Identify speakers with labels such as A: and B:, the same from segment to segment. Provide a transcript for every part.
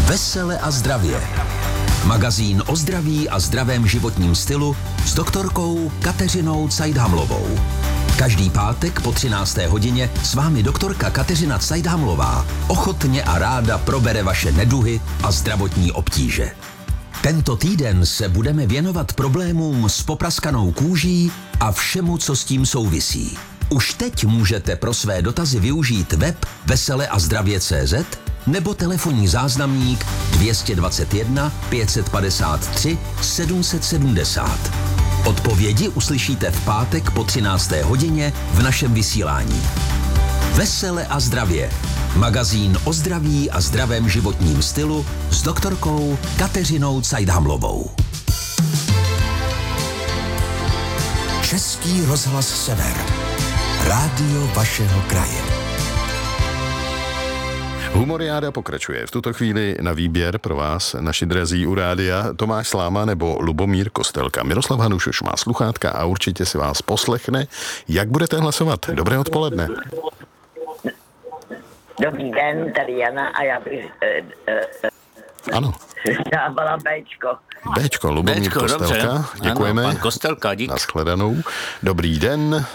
A: Vesele a zdravě. Magazín o zdraví a zdravém životním stylu s doktorkou Kateřinou Cajdhamlovou. Každý pátek po 13. hodině s vámi doktorka Kateřina Cajdhamlová ochotně a ráda probere vaše neduhy a zdravotní obtíže. Tento týden se budeme věnovat problémům s popraskanou kůží a všemu, co s tím souvisí. Už teď můžete pro své dotazy využít web veseleazdravě.cz nebo telefonní záznamník 221 553 770. Odpovědi uslyšíte v pátek po 13. hodině v našem vysílání. Vesele a zdravě. Magazín o zdraví a zdravém životním stylu s doktorkou Kateřinou Cajdhamlovou. Český rozhlas Sever. Rádio vašeho kraje.
B: Humoriáda pokračuje. V tuto chvíli na výběr pro vás, naši drazí u rádia, Tomáš Sláma nebo Lubomír Kostelka. Miroslav Hanuš už má sluchátka a určitě si vás poslechne. Jak budete hlasovat? Dobré odpoledne.
C: Dobrý den, tady Jana a já bych
B: Ano.
C: dávala Bčko.
B: Bčko, Lubomír Kostelka.
D: Dobře.
B: Děkujeme.
D: Ano, pan Kostelka, dík.
B: Nashledanou. Dobrý den.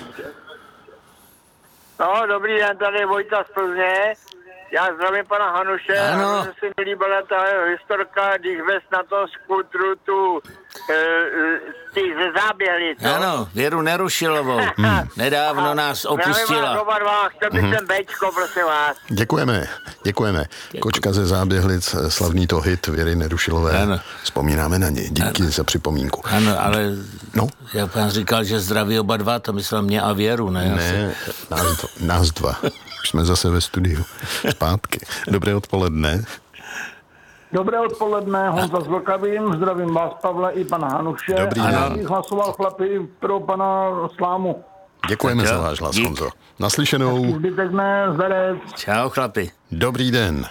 E: No, dobrý den, tady je Vojta z Plzně. Já zdravím pana Hanuše.
D: Ano.
E: A se mi líbila ta historka, když vez na tom skutru tu ty ze Záběhlic.
D: Ano, Věru Nerušilovou. Nedávno nás opustila.
E: Zdravím vás oba dva, chtěl bych ten Bčko, prosím vás.
B: Děkujeme. Kočka ze Záběhlic, slavný to hit Věry Nerušilové.
D: Ano.
B: Vzpomínáme na ně. Díky za připomínku.
D: Ano, ale
B: No.
D: jak pan říkal, že zdraví oba dva, to myslel mě a Věru, ne?
B: Ne, nás dva. Už jsme zase ve studiu. Zpátky. Dobré odpoledne.
F: Dobré odpoledne, Honza z Vlkavým, zdravím vás, Pavle, i pana Hanuše.
B: Dobrý den.
F: A já bych hlasoval, chlapi, pro pana Slámu.
B: Děkujeme
D: Tak
B: za
D: jo,
B: váš hlas,
D: dík.
B: Honzo. Naslyšenou.
F: Zbytek ne, zdarec.
D: Čau, chlapi.
B: Dobrý den.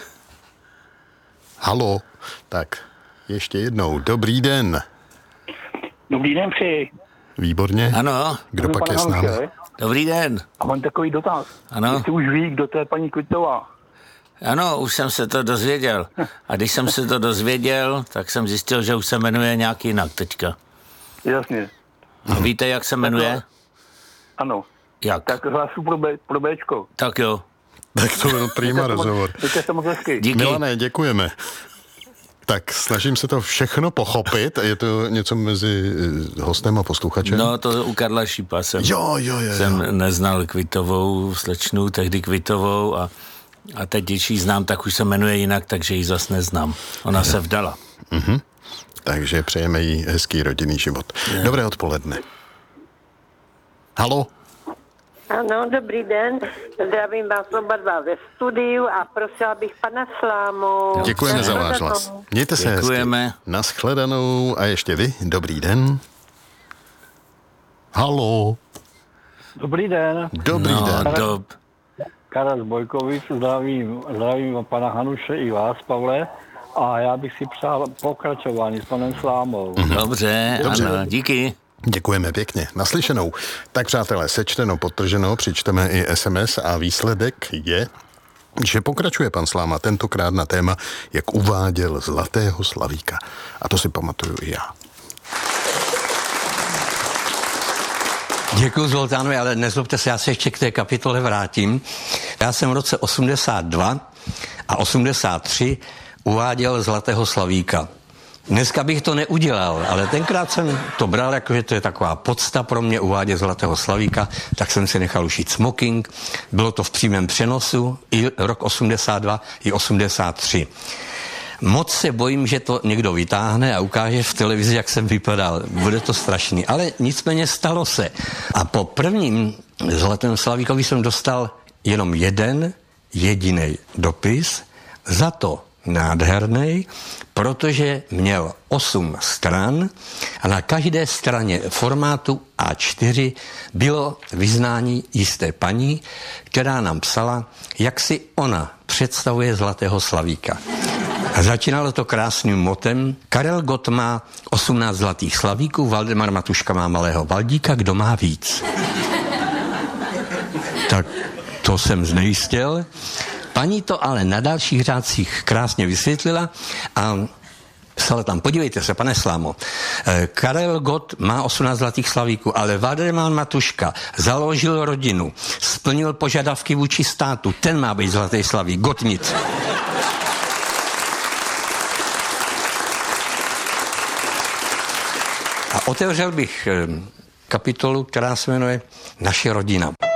B: Halo. Tak, ještě jednou. Dobrý den.
F: Dobrý den, přeji.
B: Výborně.
D: Ano,
B: Kdo pak je s námi?
D: dobrý den.
F: A mám takový dotaz.
D: Ano.
F: Jestli už ví, kdo to je paní Kvitová.
D: Ano, už jsem se to dozvěděl. A když jsem se to dozvěděl, tak jsem zjistil, že už se jmenuje nějak jinak teďka.
F: Jasně,
D: A víte, jak se jmenuje?
F: ano.
D: Jak?
F: Tak hlasu pro Bčko.
D: Tak jo.
B: Tak to byl prima rozhovor.
F: Děkujte se moc hezky.
D: Díky.
B: Milané, děkujeme. Tak snažím se to všechno pochopit. Je to něco mezi hostem a posluchačem?
D: No, to u Karla Šípa jsem neznal Kvitovou slečnu, tehdy Kvitovou a teď, když ji znám, tak už se jmenuje jinak, takže ji zas neznám. Ona se vdala.
B: Mhm. Takže přejeme jí hezký rodinný život. Dobré odpoledne. Halo?
C: Ano, dobrý den, zdravím vás oba dva ve studiu a prosila bych pana Slámu.
B: Děkujeme za váš hlas. Mějte se
D: Děkujeme.
B: hezky. Nashledanou. A ještě vy. Dobrý den. Halo?
F: Dobrý den,
B: Dobrý den.
F: Karel z Bojkovic, zdravím pana Hanuše i vás, Pavle. A já bych si přál pokračování s panem Slámou.
D: Dobře, ano, díky.
B: Děkujeme pěkně. Naslyšenou. Tak přátelé, sečteno, podtrženo, přičteme i SMS a výsledek je, že pokračuje pan Sláma tentokrát na téma, jak uváděl Zlatého Slavíka. A to si pamatuju i já.
G: Děkuji, Zoltánovi, ale nezlobte se, já se ještě k té kapitole vrátím. Já jsem v roce 82 a 83 uváděl Zlatého Slavíka. Dneska bych to neudělal, ale tenkrát jsem to bral, jakože to je taková podsta pro mě uvádět Zlatého Slavíka, tak jsem si nechal ušít smoking. Bylo to v přímém přenosu, i rok 82, i 83. Moc se bojím, že to někdo vytáhne a ukáže v televizi, jak jsem vypadal. Bude to strašný, ale nicméně stalo se. A po prvním Zlatém Slavíkovi jsem dostal jenom jeden jediný dopis, za to nádherný, protože měl 8 stran a na každé straně formátu A4 bylo vyznání jisté paní, která nám psala, jak si ona představuje Zlatého Slavíka. A začínalo to krásným motem. Karel Gott má 18 zlatých slavíků, Valdemar Matuška má malého Valdíka, kdo má víc? Tak to jsem znejistil. Paní to ale na dalších řádcích krásně vysvětlila a psala tam, podívejte se, pane Slámo, Karel Gott má 18 zlatých slavíků, ale Valdemar Matuška založil rodinu, splnil požadavky vůči státu, ten má být zlatý slavík, Gott nic. A otevřel bych kapitolu, která se jmenuje Naše rodina.